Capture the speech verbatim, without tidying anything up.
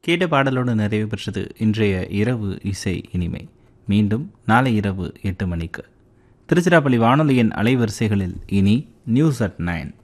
கேட்ட பாடலோடு நிறைவு பெற்றது இன்றைய இரவு இசை இனிமை. மீண்டும் நாளை இரவு எட்டு மணிக்கு திருச்சிராப்பள்ளி வானொலியின் அலைவரிசைகளில் இனி நியூஸ் அட் நைன்.